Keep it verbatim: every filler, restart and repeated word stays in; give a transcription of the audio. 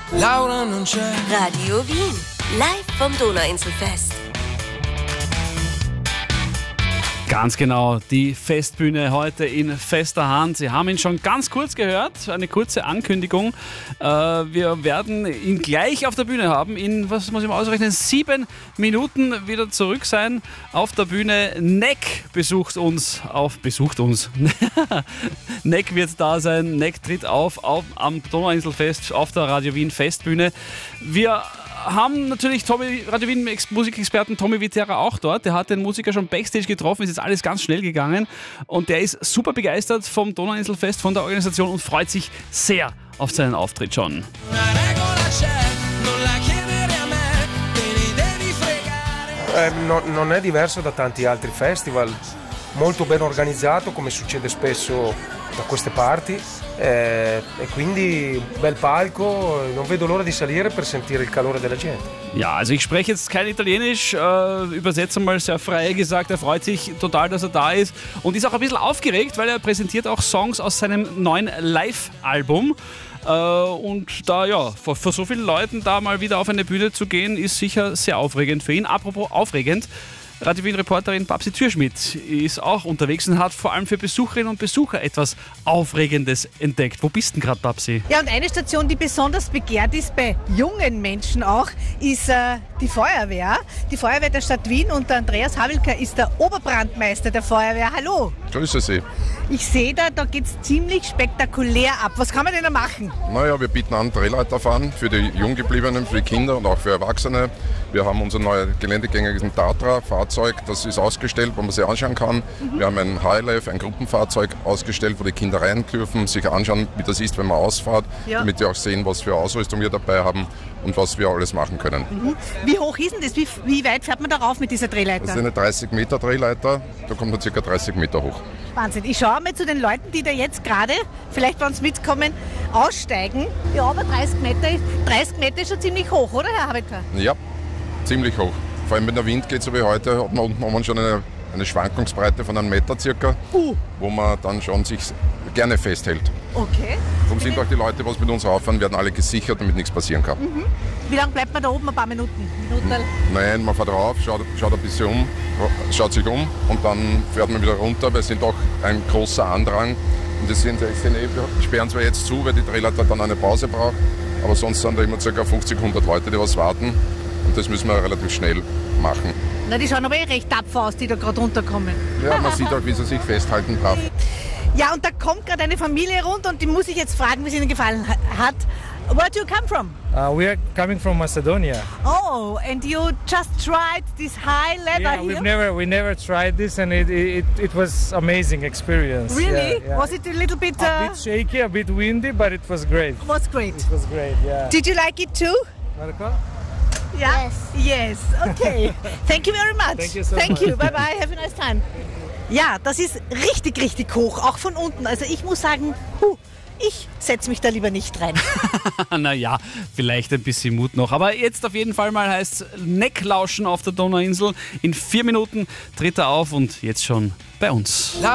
Laura non c'è. Radio Wien, live vom Donauinselfest. Ganz genau, die Festbühne heute in fester Hand. Sie haben ihn schon ganz kurz gehört, eine kurze Ankündigung. Äh, wir werden ihn gleich auf der Bühne haben. In, was muss ich mal ausrechnen, sieben Minuten wieder zurück sein auf der Bühne. Neck besucht uns, auf, besucht uns. Neck wird da sein, Neck tritt auf, auf am Donauinselfest auf der Radio Wien Festbühne. Wir haben natürlich Tommy, Radio Wien Musikexperten Tommy Viterra auch dort. Der hat den Musiker schon Backstage getroffen, ist jetzt alles ganz schnell gegangen und der ist super begeistert vom Donauinselfest, von der Organisation und freut sich sehr auf seinen Auftritt schon. Eh, no, non è diverso da tanti altri festival, molto ben organizzato come succede spesso da queste parti. Eh, e quindi bel palco, non vedo l'ora di salire per sentire il calore della gente. Ja, also ich spreche jetzt kein Italienisch, äh, übersetze mal sehr frei gesagt, er freut sich total, dass er da ist und ist auch ein bisschen aufgeregt, weil er präsentiert auch Songs aus seinem neuen Live-Album. Äh, und da, ja, vor, vor so vielen Leuten da mal wieder auf eine Bühne zu gehen, ist sicher sehr aufregend für ihn. Apropos aufregend, Radio Wien-Reporterin Babsi Türschmidt ist auch unterwegs und hat vor allem für Besucherinnen und Besucher etwas Aufregendes entdeckt. Wo bist denn gerade, Babsi? Ja, und eine Station, die besonders begehrt ist bei jungen Menschen auch, ist äh, die Feuerwehr. Die Feuerwehr der Stadt Wien und der Andreas Havelka ist der Oberbrandmeister der Feuerwehr. Hallo! Grüße Sie. Ich sehe da, da geht es ziemlich spektakulär ab. Was kann man denn da machen? Naja, wir bieten an Drehleiterfahren für die Junggebliebenen, für die Kinder und auch für Erwachsene. Wir haben unser neues geländegängiges Tatra-Fahrzeug, das ist ausgestellt, wo man sich anschauen kann. Mhm. Wir haben ein Highlife, ein Gruppenfahrzeug ausgestellt, wo die Kinder rein dürfen, sich anschauen, wie das ist, wenn man ausfährt, ja. Damit die auch sehen, was für Ausrüstung wir dabei haben und was wir alles machen können. Mhm. Wie hoch ist denn das? Wie, wie weit fährt man da rauf mit dieser Drehleiter? Das ist eine dreißig Meter Drehleiter, da kommt man ca. dreißig Meter hoch. Wahnsinn. Ich schaue mal zu den Leuten, die da jetzt gerade, vielleicht wenn sie mitkommen, aussteigen. Ja, aber dreißig Meter, dreißig Meter ist schon ziemlich hoch, oder Herr Havelka? Ja, ziemlich hoch. Vor allem wenn der Wind geht, so wie heute, hat man unten oben schon eine, eine Schwankungsbreite von einem Meter circa, uh. wo man dann schon sich gerne festhält. Okay. Darum sind auch die Leute, die mit uns rauffahren, werden alle gesichert, damit nichts passieren kann. Mhm. Wie lange bleibt man da oben? Ein paar Minuten? Minuten? Nein, man fährt rauf, schaut, schaut ein bisschen um, schaut sich um und dann fährt man wieder runter, weil es sind auch ein großer Andrang. Und das sind, das sind, sperren zwar jetzt zu, weil die Drehleiter dann eine Pause braucht, aber sonst sind da immer ca. fünfzig, hundert Leute, die was warten. Und das müssen wir relativ schnell machen. Na, die schauen aber eh recht tapfer aus, die da gerade runterkommen. Ja, man sieht auch, wie sie sich festhalten darf. Ja, und da kommt gerade eine Familie runter und die muss ich jetzt fragen, wie es ihnen gefallen hat. Where do you come from? Uh, we are coming from Macedonia. Oh, and you just tried this high leather yeah, here? we've never we never tried this, and it it, it was amazing experience. Really? Yeah, yeah. Was it a little bit? Uh, a bit shaky, a bit windy, but it was great. It was great. It was great. Yeah. Did you like it too? Marco? Yeah? Yes. Yes. Okay. Thank you very much. Thank you so Thank much. you. Bye bye. Have a nice time. Ja, das ist richtig, richtig hoch, auch von unten. Also ich muss sagen, huh, ich setze mich da lieber nicht rein. Naja, vielleicht ein bisschen Mut noch. Aber jetzt auf jeden Fall mal heißt es Necklauschen auf der Donauinsel. In vier Minuten tritt er auf und jetzt schon bei uns.